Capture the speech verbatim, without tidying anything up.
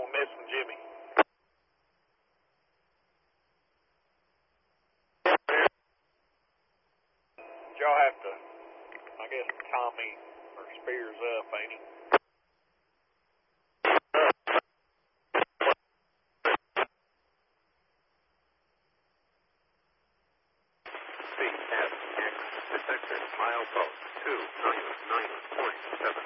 We're missing Jimmy. Y'all have to, I guess, Tommy or Spears up, ain't he? C S X detected milepost two nine nine point seven.